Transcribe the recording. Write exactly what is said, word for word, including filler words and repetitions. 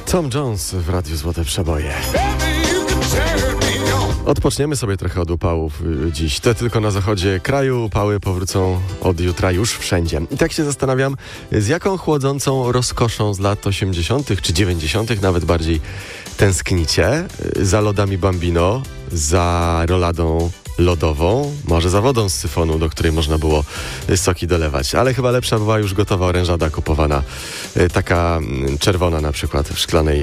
Tom Jones w Radiu Złote Przeboje. Odpoczniemy sobie trochę od upałów dziś. Te tylko na zachodzie kraju, upały powrócą od jutra już wszędzie. I tak się zastanawiam, z jaką chłodzącą rozkoszą z lat osiemdziesiątych czy dziewięćdziesiątych nawet bardziej tęsknicie. Za lodami Bambino, za roladą lodową, może za wodą z syfonu, do której można było soki dolewać. Ale chyba lepsza była już gotowa orężada kupowana, taka czerwona na przykład w szklanej